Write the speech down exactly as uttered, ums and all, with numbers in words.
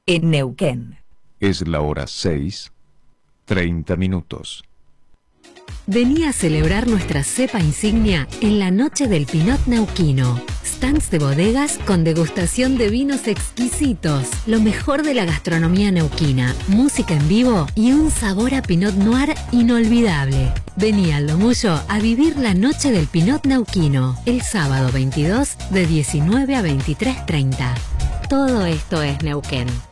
en Neuquén. Es la hora seis, treinta minutos. Vení a celebrar nuestra cepa insignia en la noche del Pinot Neuquino. Stands de bodegas con degustación de vinos exquisitos, lo mejor de la gastronomía neuquina, música en vivo y un sabor a Pinot Noir inolvidable. Vení al Lomullo a vivir la noche del Pinot Neuquino, el sábado veintidós de diecinueve a veintitrés treinta. Todo esto es Neuquén.